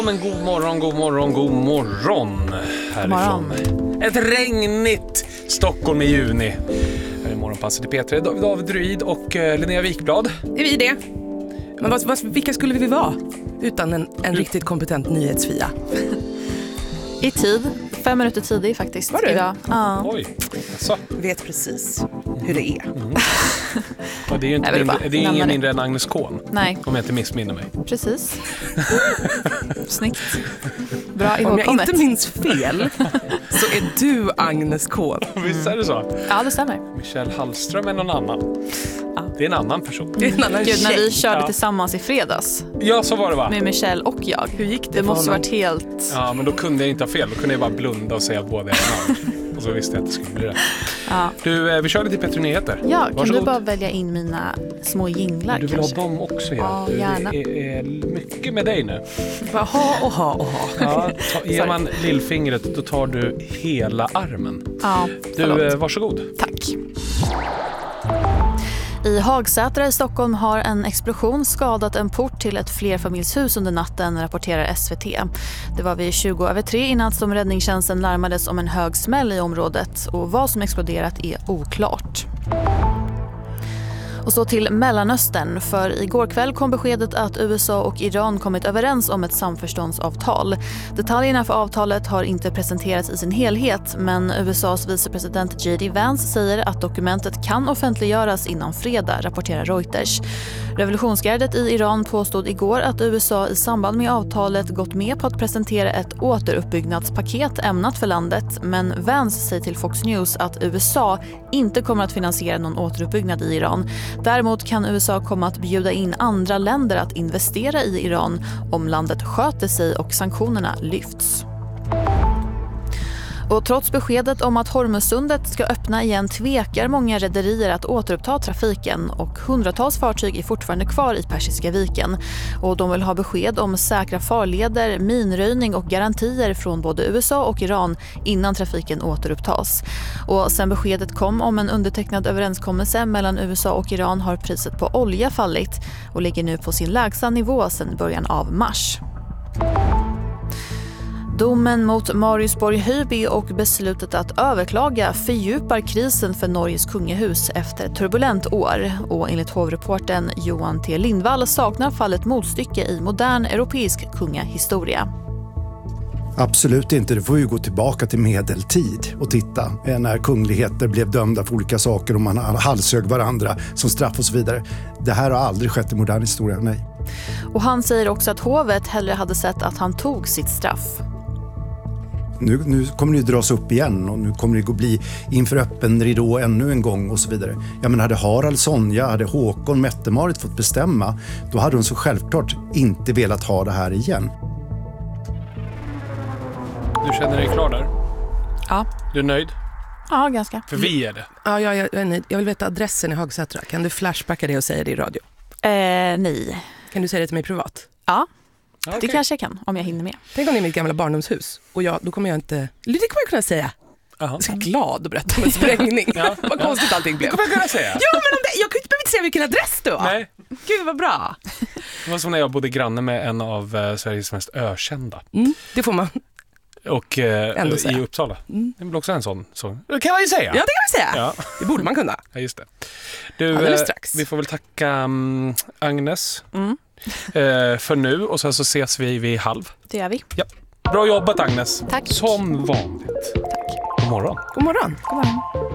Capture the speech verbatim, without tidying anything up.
Men god morgon, god morgon, god morgon härifrån. Morgon. Ett regnigt Stockholm i juni. Här är morgonpasset i P tre. David Druid och Linnea Wikblad. Är vi det? Men vad, vad, vilka skulle vi vara utan en, en riktigt kompetent nyhetsfia? I tid. Fem minuter tidig faktiskt. Var du? Idag. Ja. Oj, så. Vet precis hur det är. Mm. Ja, det är ju inte mindre, det är ingen det. mindre än Agnes Kohn. Nej. Om jag inte missminner mig. Precis. Snyggt. Bra Om jag ihågkommet. inte minns fel så är du Agnes Kohn. Visst är det så? Ja, det stämmer. Michelle Hallström är någon annan. Ja. Det är en annan person. Det är en annan Gud, när vi körde Ja. tillsammans i fredags Ja, så var det va? med Michelle och jag. Hur gick det Det för måste honom? varit helt... Ja, men då kunde jag inte ha fel. Då kunde jag bara blunda och säga båda era namn. Och så visste jag att det skulle bli det. Ja, Du, eh, vi kör lite Petri Nyheter. ja kan Varsågod. du bara välja in mina små jinglar Du vill kanske? ha dem också, ja. Ja, Du, gärna. Det är, är mycket med dig nu. Bara ha och ha och ha. Ja, ta, ger man lillfingret, då tar du hela armen. Ja, Du, förlåt. eh, varsågod. Tack. I Hagsätra i Stockholm har en explosion skadat en port till ett flerfamiljshus under natten, rapporterar S V T. Det var vid tjugo över tre i natt som räddningstjänsten larmades om en hög smäll i området och vad som exploderat är oklart. Och så till Mellanöstern, för igår kväll kom beskedet att U S A och Iran kommit överens om ett samförståndsavtal. Detaljerna för avtalet har inte presenterats i sin helhet, men U S A:s vicepresident J D Vance säger att dokumentet kan offentliggöras innan fredag, rapporterar Reuters. Revolutionsgardet i Iran påstod igår att U S A i samband med avtalet gått med på att presentera ett återuppbyggnadspaket ämnat för landet, men Vance säger till Fox News att U S A inte kommer att finansiera någon återuppbyggnad i Iran. Däremot kan U S A komma att bjuda in andra länder att investera i Iran om landet sköter sig och sanktionerna lyfts. Och trots beskedet om att Hormuzsundet ska öppna igen tvekar många rederier att återuppta trafiken och hundratals fartyg är fortfarande kvar i Persiska viken. Och de vill ha besked om säkra farleder, minröjning och garantier från både U S A och Iran innan trafiken återupptas. Och sen beskedet kom om en undertecknad överenskommelse mellan U S A och Iran har priset på olja fallit och ligger nu på sin lägsta nivå sedan början av mars. Domen mot Marius Borg Høiby och beslutet att överklaga fördjupar krisen för Norges kungahus efter ett turbulent år. Och enligt hovreporten Johan T. Lindvall saknar fallet motstycke i modern europeisk kungahistoria. Absolut inte, det får ju gå tillbaka till medeltid och titta när kungligheter blev dömda för olika saker och man halshög varandra som straff och så vidare. Det här har aldrig skett i modern historia, nej. Och han säger också att hovet hellre hade sett att han tog sitt straff. Nu, nu kommer det dras upp igen och nu kommer det att bli inför öppen ridå ännu en gång och så vidare. Ja, men hade Harald, Sonja, hade Håkon, Mette-Marit fått bestämma, då hade hon så självklart inte velat ha det här igen. Du känner dig klar där? Ja. Du är nöjd? Ja, ganska. För vi är det. Ja, jag, jag, jag är nöjd. Jag vill veta adressen i Hagsätra. Kan du flashbacka det och säga det i radio? Eh, nej. Kan du säga det till mig privat? Ja, Okay. det kanske jag kan om jag hinner med. Tänk om det är mitt gamla barndomshus. Och jag, då kommer jag inte... Det kommer jag kunna säga. Aha. Jag är så glad att berätta om en sprängning. Ja. Vad konstigt allting blev. Det kommer jag kunna säga. Ja, men om det, jag kan ju inte behöva säga vilken adress då. Nej. Gud vad bra. Det var som när jag bodde granne med en av eh, Sveriges mest ökända. Mm, det får man. Och eh, Ändå säga. i Uppsala. Mm. Det blir också en sån. Så. Det kan man ju säga. Ja, det kan man säga. Ja. Det borde man kunna. Ja, just det. Du, Alldeles eh, strax. vi får väl tacka um, Agnes Mm. eh, för nu och sen så ses vi vid halv. Det gör vi. Ja. Bra jobbat Agnes. Tack. Som vanligt. Tack. God morgon. God morgon. God morgon.